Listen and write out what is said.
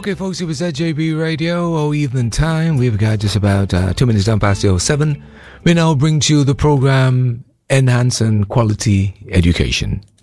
Okay, folks, it was ZJB Radio, evening time. We've got just about 2 minutes down past the 7. We now bring to you the program Enhancing Quality Education.